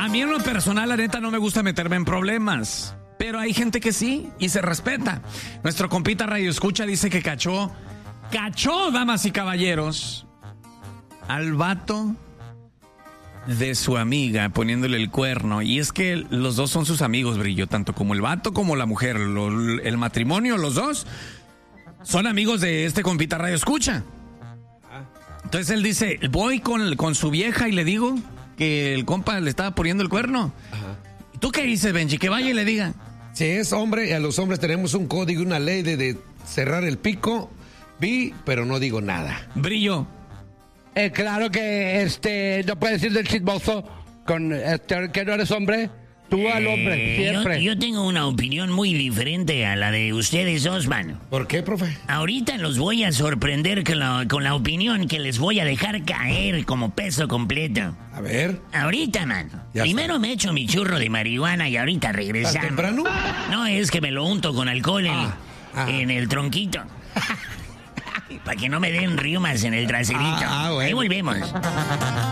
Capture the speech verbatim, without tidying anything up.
A mí en lo personal, la neta, no me gusta meterme en problemas. Pero hay gente que sí, y se respeta. Nuestro compita Radio Escucha dice que cachó, cachó, damas y caballeros, al vato de su amiga poniéndole el cuerno. Y es que los dos son sus amigos, Brillo, tanto como el vato como la mujer. Lo, el matrimonio, los dos, son amigos de este compita Radio Escucha. Entonces él dice, voy con, con su vieja y le digo que el compa le estaba poniendo el cuerno. Ajá. ¿Tú qué dices, Benji? Que vaya y le diga. Si es hombre, a los hombres tenemos un código, una ley de, de cerrar el pico. Vi, pero no digo nada. Brillo. Eh, claro que este no puedes decir del chismoso con este, que no eres hombre. Tú al hombre, eh, siempre. Yo, yo tengo una opinión muy diferente a la de ustedes dos, mano. ¿Por qué, profe? Ahorita los voy a sorprender con la, con la opinión que les voy a dejar caer como peso completo. A ver. Ahorita, mano. Ya Primero está. me echo mi churro de marihuana y ahorita regresamos. ¿Tan temprano? No, es que me lo unto con alcohol en, Ah, ah. en el tronquito. Para que no me den riumas en el traserito. Ah, ah, bueno. Ahí volvemos.